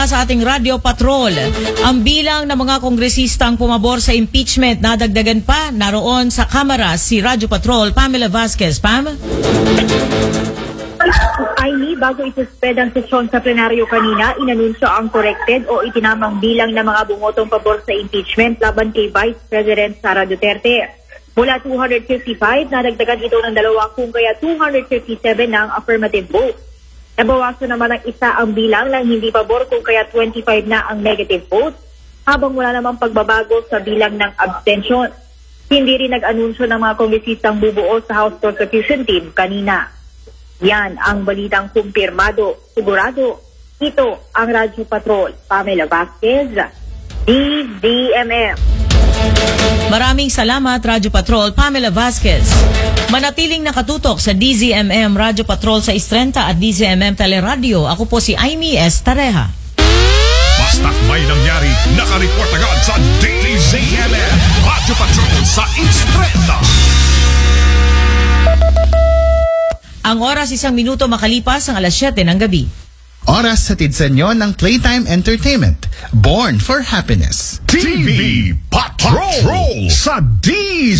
Sa ating Radio Patrol, ang bilang ng mga kongresistang pumabor sa impeachment nadagdagan pa. Naroon sa Kamara si Radio Patrol Pamela Vasquez. Pam? Aini, bago isuspend ang sesyon sa plenaryo kanina, inanunsyo ang corrected o itinamang bilang ng mga bumotong pabor sa impeachment laban kay Vice President Sara Duterte. Mula 255, nadagdagan ito ng 2 kung kaya 257 ng affirmative vote. Nabawasan naman ng isa ang bilang ng hindi pabor kung kaya 25 na ang negative vote, habang wala namang pagbabago sa bilang ng abstention. Hindi rin nag-anunsyo ng mga kongresistang bubuo sa House Prosecution Team kanina. Yan ang balitang kumpirmado, sigurado. Ito ang Radyo Patrol. Pamela Vasquez, DZMM. Maraming salamat, Radyo Patrol Pamela Vasquez. Manatiling nakatutok sa DZMM Radyo Patrol sa Istrenta at DZMM Teleradio. Ako po si Aimee S. Tareja. Basta't may nangyari, nakareport agad sa DZMM Radyo Patrol sa Istrenta. Ang oras 1 minuto makalipas ang alas 7 ng gabi. Oras hatid sa inyo ng Playtime Entertainment. Born for Happiness. TV Patrol sa DZMM.